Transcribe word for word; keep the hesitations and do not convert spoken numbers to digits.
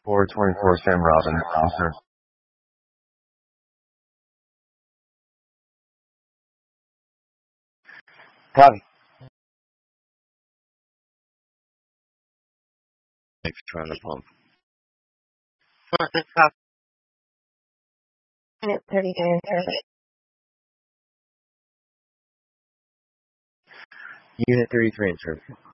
four twenty-four Sam Robin, officer. Copy. Thanks for trying to pump. Unit thirty-nine. Unit thirty-three in service.